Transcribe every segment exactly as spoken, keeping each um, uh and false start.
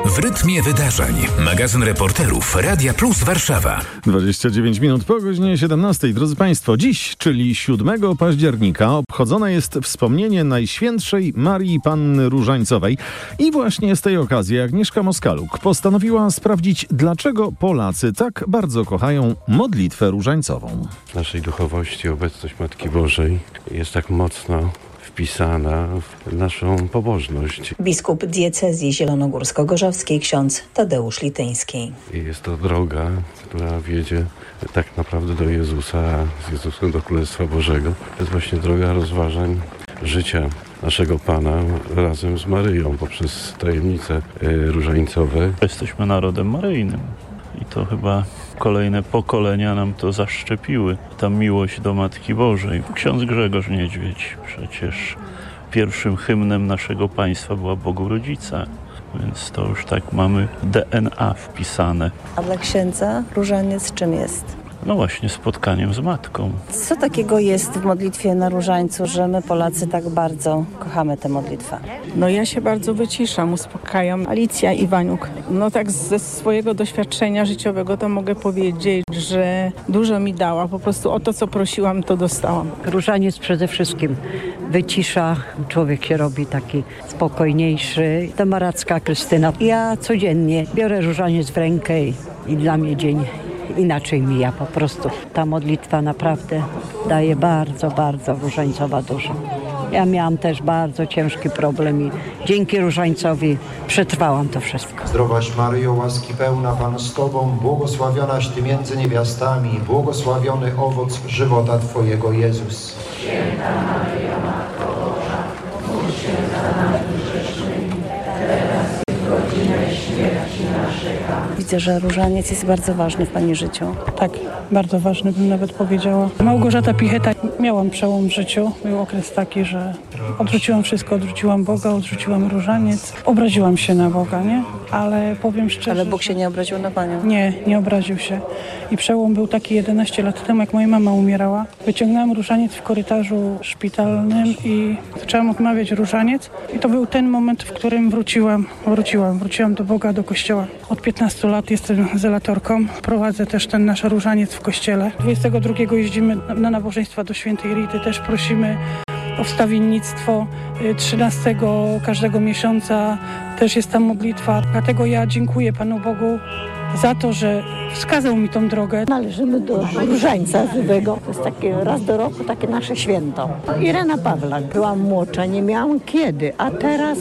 W rytmie wydarzeń. Magazyn reporterów Radia Plus Warszawa. dwadzieścia dziewięć minut po godzinie siedemnastej. Drodzy Państwo, dziś, czyli siódmego października, obchodzone jest wspomnienie Najświętszej Marii Panny Różańcowej. I właśnie z tej okazji Agnieszka Moskaluk postanowiła sprawdzić, dlaczego Polacy tak bardzo kochają modlitwę różańcową. W naszej duchowości obecność Matki Bożej jest tak mocno wpisana w naszą pobożność. Biskup diecezji zielonogórsko-gorzowskiej ksiądz Tadeusz Lityński. I jest to droga, która wiedzie tak naprawdę do Jezusa, z Jezusem do Królestwa Bożego. To jest właśnie droga rozważań życia naszego Pana razem z Maryją poprzez tajemnice różańcowe. Jesteśmy narodem maryjnym. I to chyba kolejne pokolenia nam to zaszczepiły. Ta miłość do Matki Bożej. Ksiądz Grzegorz Niedźwiedź przecież pierwszym hymnem naszego państwa była Bogu Rodzica. Więc to już tak mamy D N A wpisane. A dla księdza różaniec czym jest? No właśnie, spotkaniem z Matką. Co takiego jest w modlitwie na różańcu, że my Polacy tak bardzo kochamy tę modlitwę? No ja się bardzo wyciszam, uspokajam. Alicja Iwaniuk. No tak ze swojego doświadczenia życiowego to mogę powiedzieć, że dużo mi dała. Po prostu o to, co prosiłam, to dostałam. Różaniec przede wszystkim wycisza. Człowiek się robi taki spokojniejszy. To Maracka Krystyna. Ja codziennie biorę różaniec w rękę i, i dla mnie dzień inaczej mija po prostu. Ta modlitwa naprawdę daje bardzo, bardzo różańcowa dużo. Ja miałam też bardzo ciężki problem i dzięki różańcowi przetrwałam to wszystko. Zdrowaś Maryjo, łaski pełna, Pan z Tobą, błogosławionaś Ty między niewiastami, błogosławiony owoc żywota Twojego, Jezus. Święta Maryjo, Matko Boża, módl się za nami grzesznymi, teraz i w godzinę śmierci naszej. Widzę, że różaniec jest bardzo ważny w Pani życiu. Tak, bardzo ważny bym nawet powiedziała. Małgorzata Picheta. Miałam przełom w życiu. Był okres taki, że odrzuciłam wszystko, odrzuciłam Boga, odrzuciłam różaniec. Obraziłam się na Boga, nie? Ale powiem szczerze... Ale Bóg się nie obraził na Panią? Nie, nie obraził się. I przełom był taki jedenaście lat temu, jak moja mama umierała. Wyciągnęłam różaniec w korytarzu szpitalnym i zaczęłam odmawiać różaniec. I to był ten moment, w którym wróciłam, wróciłam, wróciłam do Boga, do kościoła. Od piętnastu lat jestem zelatorką. Prowadzę też ten nasz różaniec w kościele. dwudziestego drugiego jeździmy na nabożeństwa do Świętej Rity. Też prosimy o wstawiennictwo. trzynastego każdego miesiąca też jest ta modlitwa. Dlatego ja dziękuję Panu Bogu za to, że wskazał mi tą drogę. Należymy do różańca żywego. To jest takie raz do roku takie nasze święto. Irena Pawlak. Byłam młodsza, nie miałam kiedy, a teraz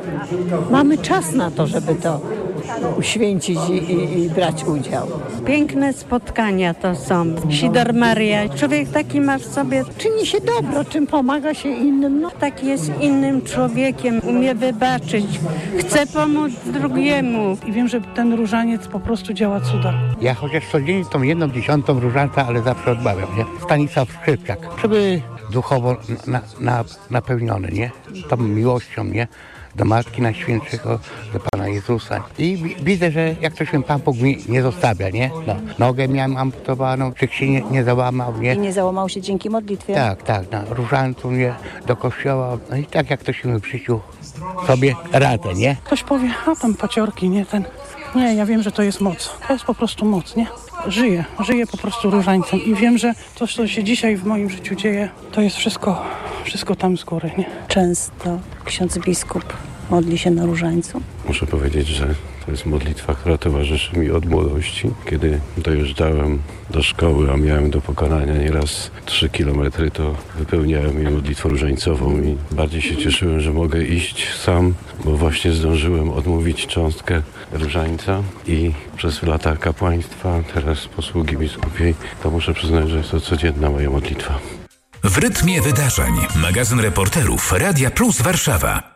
mamy czas na to, żeby to uświęcić i, i, i brać udział. Piękne spotkania to są. Sidor Maria. Człowiek taki ma w sobie... Czyni się dobro, czym pomaga się innym. No. Tak jest innym człowiekiem, umie wybaczyć, chce pomóc drugiemu. I wiem, że ten różaniec po prostu działa cuda. Ja chociaż codziennie tą jedną dziesiątą różańca, ale zawsze odmawiam, nie? Stanisław Skrzypczak. Żeby duchowo na, na, napełniony, nie? Tą miłością, nie? Do Matki Najświętszego, do Pana Jezusa. I wi- widzę, że jak to się Pan Bóg mi nie zostawia, nie? No, nogę miałem amputowaną, czy się nie, nie załamał, nie? I nie załamał się dzięki modlitwie? Tak, tak, na różańcu, nie? Do kościoła. No i tak jak to się w życiu sobie radę, nie? Ktoś powie, a tam paciorki, nie? Ten... Nie, ja wiem, że to jest moc. To jest po prostu moc, nie? Żyję, żyję po prostu różańcem i wiem, że to, co się dzisiaj w moim życiu dzieje, to jest wszystko, wszystko tam z góry, nie? Często ksiądz biskup modli się na różańcu? Muszę powiedzieć, że to jest modlitwa, która towarzyszy mi od młodości. Kiedy dojeżdżałem do szkoły, a miałem do pokonania nieraz trzy kilometry, to wypełniałem je modlitwą różańcową i bardziej się cieszyłem, że mogę iść sam, bo właśnie zdążyłem odmówić cząstkę różańca i przez lata kapłaństwa, teraz posługi biskupiej, to muszę przyznać, że jest to codzienna moja modlitwa. W rytmie wydarzeń. Magazyn reporterów Radia Plus Warszawa.